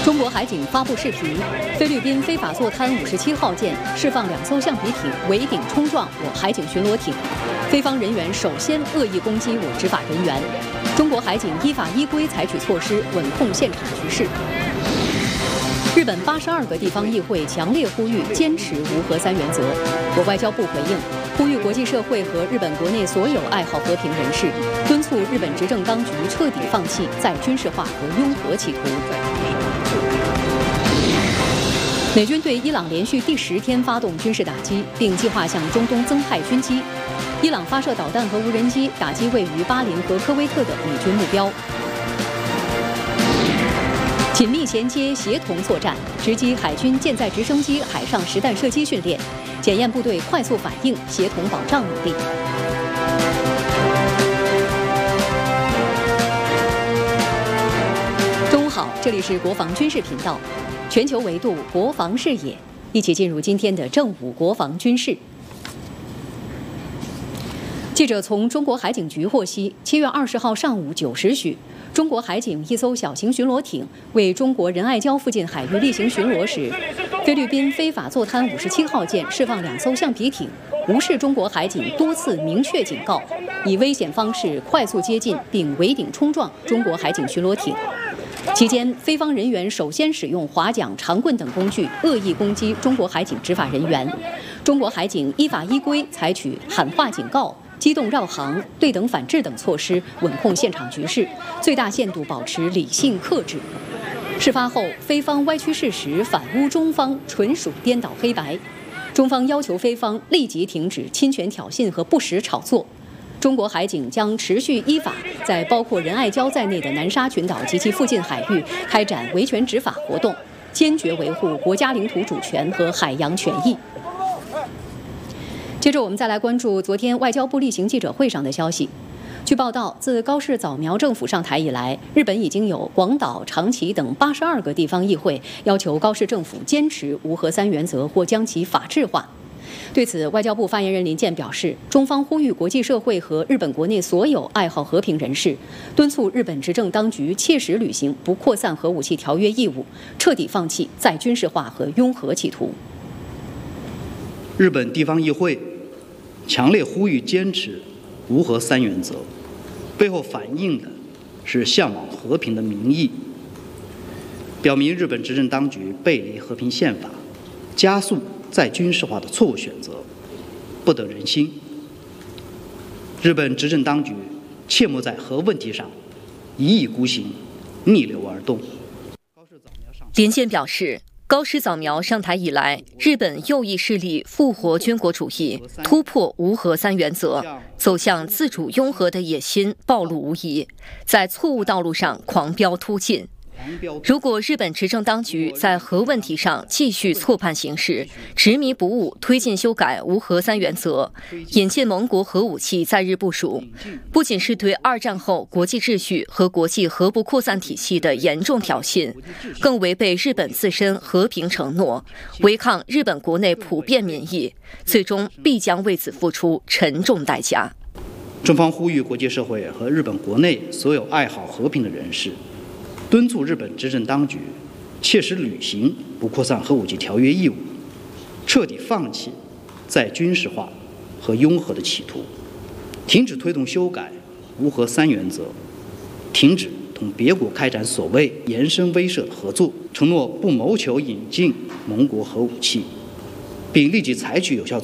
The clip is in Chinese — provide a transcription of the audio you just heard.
中国海警发布视频，菲律宾非法坐滩57号舰释放2艘橡皮艇围顶冲撞我海警巡逻艇，菲方人员首先恶意攻击我执法人员。中国海警依法依规采取措施，稳控现场局势。日本82个地方议会强烈呼吁坚持无核三原则。我外交部回应，呼吁国际社会和日本国内所有爱好和平人士，敦促日本执政当局彻底放弃再军事化和拥核企图。美军对伊朗连续第10天发动军事打击，并计划向中东增派军机。伊朗发射导弹和无人机打击位于巴林和科威特的美军目标。紧密衔接，协同作战，直击海军舰载直升机海上实弹射击训练，检验部队快速反应、协同保障能力。中午好，这里是国防军事频道，全球维度国防视野，一起进入今天的正午国防军事。记者从中国海警局获悉，7月20号上午9时许，中国海警一艘小型巡逻艇为中国仁爱礁附近海域例行巡逻时，菲律宾非法坐滩57号舰释放2艘橡皮艇，无视中国海警多次明确警告，以危险方式快速接近并围顶冲撞中国海警巡逻艇。期间，菲方人员首先使用划桨、长棍等工具恶意攻击中国海警执法人员，中国海警依法依规采取喊话警告、机动绕行、对等反制等措施，稳控现场局势，最大限度保持理性克制。事发后，菲方歪曲事实，反诬中方，纯属颠倒黑白。中方要求菲方立即停止侵权挑衅和不实炒作。中国海警将持续依法在包括仁爱礁在内的南沙群岛及其附近海域开展维权执法活动，坚决维护国家领土主权和海洋权益。接着我们再来关注昨天外交部例行记者会上的消息。据报道，自高市早苗政府上台以来，日本已经有广岛、长崎等82个地方议会要求高市政府坚持无核三原则或将其法治化。对此，外交部发言人林健表示，中方呼吁国际社会和日本国内所有爱好和平人士，敦促日本执政当局切实履行不扩散核武器条约义务，彻底放弃再军事化和拥核企图。 日本地方议会强烈呼吁坚持无核三原则，背后反映的是向往和平的民意，表明日本执政当局背离和平宪法，加速再军事化的错误选择，不得人心。日本执政当局切莫在核问题上一意孤行、逆流而动。 林健表示，高市早苗上台以来，日本右翼势力复活军国主义，突破无核三原则，走向自主拥核的野心暴露无遗，在错误道路上狂飙突进。如果日本执政当局在核问题上继续错判形势，执迷不悟推进修改无核三原则，引进盟国核武器在日部署，不仅是对2战后国际秩序和国际核不扩散体系的严重挑衅，更违背日本自身和平承诺，违抗日本国内普遍民意，最终必将为此付出沉重代价。 中方呼吁国际社会和日本国内所有爱好和平的人士，敦促日本执政当局切实履行不扩散核武器条约义务，彻底放弃再军事化和拥核的企图，停止推动修改无核三原则，停止同别国开展所谓延伸威慑的合作，承诺不谋求引进盟国核武器，并立即采取有效